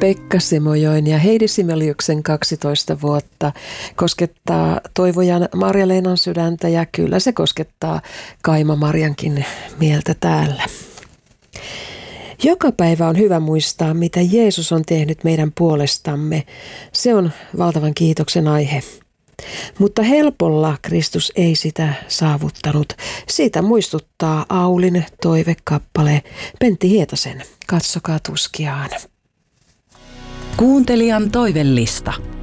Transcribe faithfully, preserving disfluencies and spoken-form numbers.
Pekka Simojoen ja Heidi Simeliuksen kaksitoista vuotta koskettaa Toivojan Marja-Leenan sydäntä ja kyllä se koskettaa Kaima Marjankin mieltä täällä. Joka päivä on hyvä muistaa, mitä Jeesus on tehnyt meidän puolestamme. Se on valtavan kiitoksen aihe. Mutta helpolla Kristus ei sitä saavuttanut. Siitä muistuttaa Aulin toivekappale Pentti Hietasen. Katsokaa tuskiaan. Kuuntelijan toivellista.